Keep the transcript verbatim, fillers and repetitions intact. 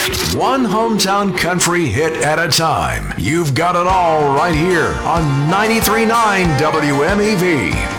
One hometown country hit at a time. You've got it all right here on ninety-three point nine W M E V.